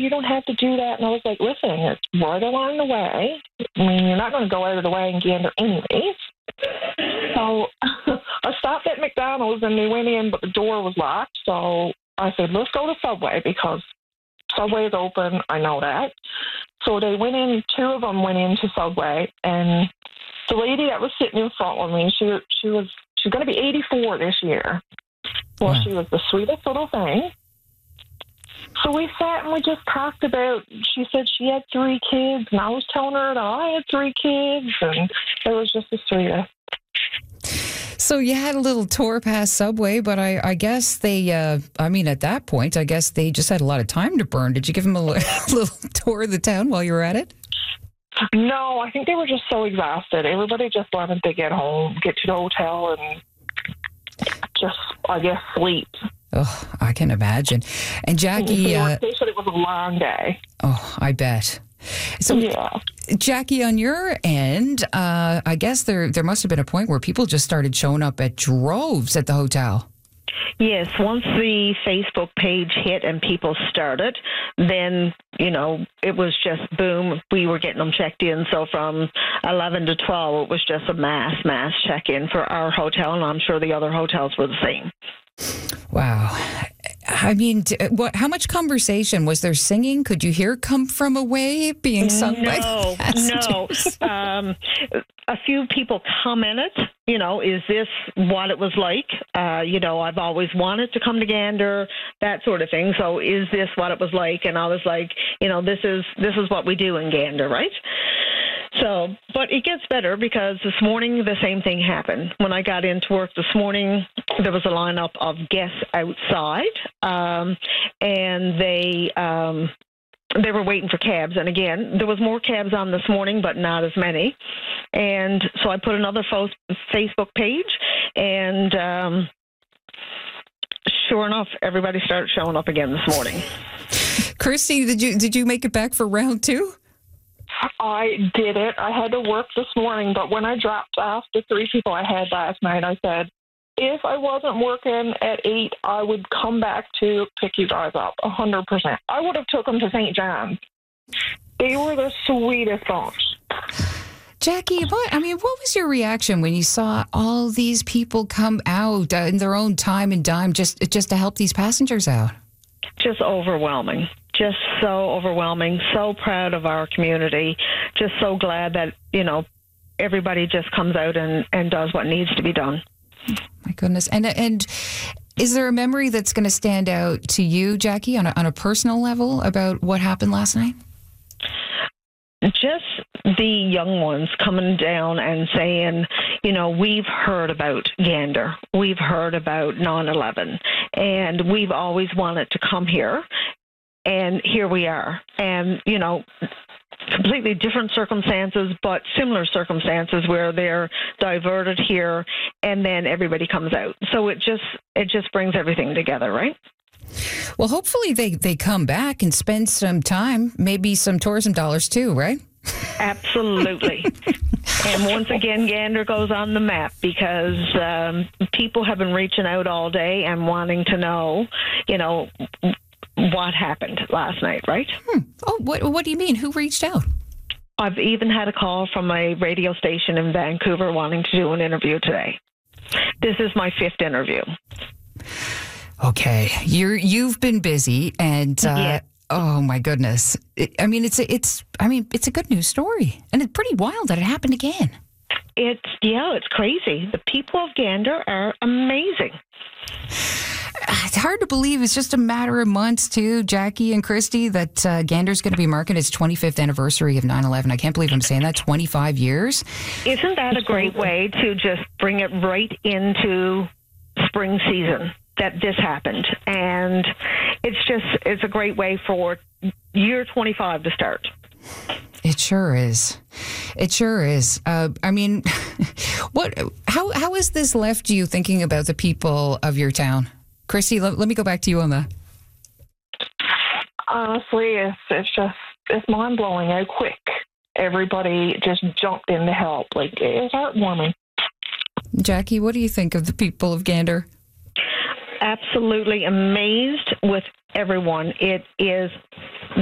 you don't have to do that. And I was like, listen, it's right along the way. I mean, you're not going to go out of the way and Gander anyways. So I stopped at McDonald's and they went in, but the door was locked. So I said, let's go to Subway because Subway is open. I know that. So they went in, two of them went into Subway, and the lady that was sitting in front of me, she's going to be 84 this year. Well, she was the sweetest little thing. So we sat and we just talked about, she said she had 3 kids, and I was telling her that I had 3 kids, and it was just the sweetest. So you had a little tour past Subway, but I guess they, at that point, I guess they just had a lot of time to burn. Did you give them a little tour of the town while you were at it? No, I think they were just so exhausted. Everybody just wanted to get home, get to the hotel, and just, I guess, sleep. Oh, I can imagine. And Jackie... they said it was a long day. Oh, I bet. So, yeah. Jackie, on your end, I guess there must have been a point where people just started showing up at droves at the hotel. Yes, once the Facebook page hit and people started, then, it was just boom, we were getting them checked in. So from 11 to 12, it was just a mass check-in for our hotel, and I'm sure the other hotels were the same. Wow. I mean, how much conversation? Was there singing? Could you hear Come From Away being sung by the passengers? No. A few people commented, is this what it was like? I've always wanted to come to Gander, that sort of thing. So is this what it was like? And I was like, this is what we do in Gander, right? So, but it gets better because this morning the same thing happened. When I got into work this morning, there was a lineup of guests outside, and they were waiting for cabs. And again, there was more cabs on this morning, but not as many. And so I put another Facebook page, and sure enough, everybody started showing up again this morning. Christy, did you make it back for round 2? I did it. I had to work this morning, but when I dropped off the 3 people I had last night, I said, if I wasn't working at 8, I would come back to pick you guys up 100%. I would have took them to St. John's. They were the sweetest bunch. Jackie, what was your reaction when you saw all these people come out in their own time and dime just to help these passengers out? Just overwhelming. Just so overwhelming. So proud of our community. Just so glad that, everybody just comes out and does what needs to be done. My goodness. And is there a memory that's going to stand out to you, Jackie, on a personal level about what happened last night? Just the young ones coming down and saying, we've heard about Gander. We've heard about 9/11. And we've always wanted to come here. And here we are. And, completely different circumstances, but similar circumstances where they're diverted here and then everybody comes out. So it just brings everything together, right? Well, hopefully they come back and spend some time, maybe some tourism dollars too, right? Absolutely. And once again, Gander goes on the map because people have been reaching out all day and wanting to know, what happened last night, right? Oh, what do you mean? Who reached out? I've even had a call from a radio station in Vancouver wanting to do an interview today. This is my 5th interview. Okay, you've been busy, and yeah. Oh my goodness! It's a good news story, and it's pretty wild that it happened again. It's crazy. The people of Gander are amazing. It's hard to believe it's just a matter of months, too, Jackie and Christy, that Gander's going to be marking its 25th anniversary of 9/11. I can't believe I'm saying that, 25 years. Isn't that a great way to just bring it right into spring season that this happened? And it's a great way for year 25 to start. It sure is. It sure is. How has this left you thinking about the people of your town? Christy, let me go back to you on that. Honestly, it's mind-blowing how quick everybody just jumped in to help. Like, it's heartwarming. Jackie, what do you think of the people of Gander? Absolutely amazed with everyone. It is